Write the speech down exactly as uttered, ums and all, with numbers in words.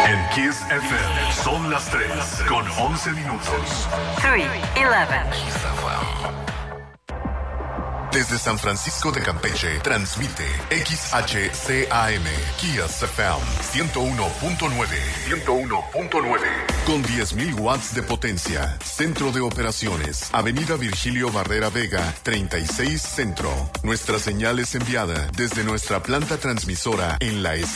En Kiss F M son las tres con once minutos. tres, once. Desde San Francisco de Campeche, transmite X H C A M, Kiss F M, ciento uno punto nueve. ciento uno punto nueve. Con diez mil watts de potencia. Centro de operaciones. Avenida Virgilio Barrera Vega, treinta y seis Centro. Nuestra señal es enviada desde nuestra planta transmisora en la